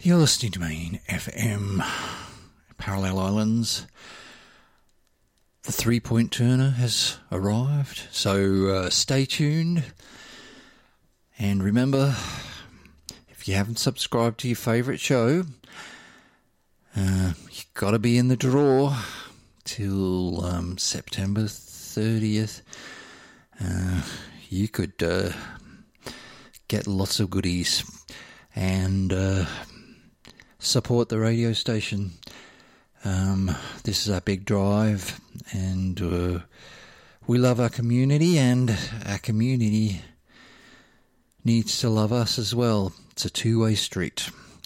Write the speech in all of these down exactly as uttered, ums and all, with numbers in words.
You're listening to Main F M, Parallel Islands. The three-point turner has arrived, so uh, stay tuned. And remember, if you haven't subscribed to your favourite show, uh, you've got to be in the draw till um, September thirtieth. Uh, you could uh, get lots of goodies and uh, support the radio station. Um, this is our big drive, and uh, we love our community, and our community needs to love us as well. It's a two-way street.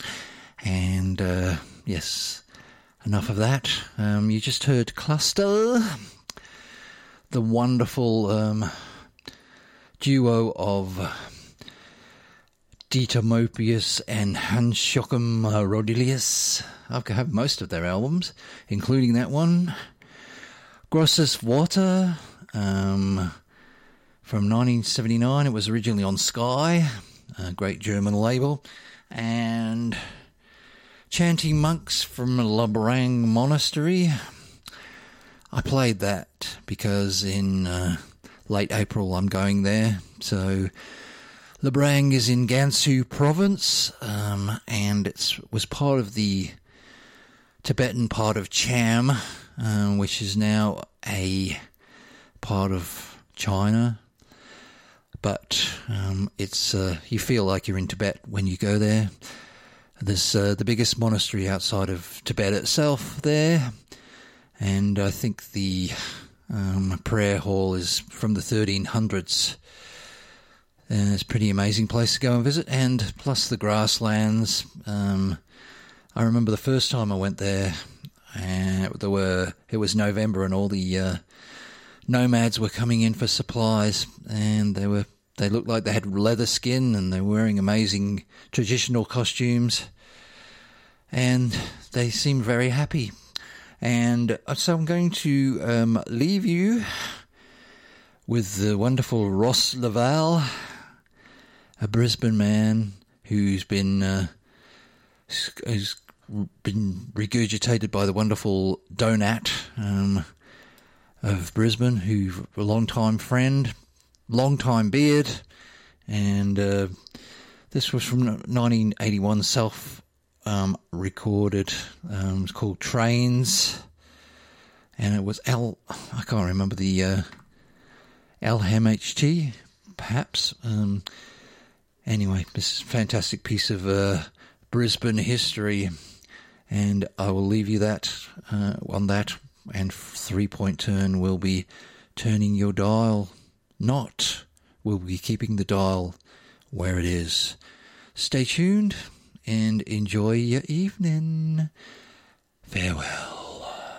And uh, yes, enough of that. Um, you just heard Cluster, the wonderful um, duo of Dieter Mopius and Hans-Joachim Rodelius. I have most of their albums, including that one. Grosses Water, um, from nineteen seventy-nine. It was originally on Sky, a great German label. And Chanting Monks from Labrang Monastery. I played that because in uh, late April I'm going there. So Labrang is in Gansu province, um, and it was part of the Tibetan part of Cham, uh, which is now a part of China. But um, it's uh, you feel like you're in Tibet when you go there. There's uh, the biggest monastery outside of Tibet itself there, and I think the um, prayer hall is from the thirteen hundreds. Uh, it's a pretty amazing place to go and visit, and plus the grasslands. Um, I remember the first time I went there, and there were it was November, and all the uh, nomads were coming in for supplies, and they were they looked like they had leather skin, and they were wearing amazing traditional costumes, and they seemed very happy. And so I'm going to um, leave you with the wonderful Ross Laval, a Brisbane man who's been uh, who's been regurgitated by the wonderful Donat um, of Brisbane, who's a long-time friend, long-time beard, and uh, this was from nineteen eighty-one, self-recorded. Um, um, it's called Trains, and it was L. I can't remember the uh, L M H T, perhaps. Um, Anyway, this is a fantastic piece of uh, Brisbane history, and I will leave you that uh, on that, and three-point turn will be turning your dial, not will be keeping the dial where it is. Stay tuned and enjoy your evening. Farewell.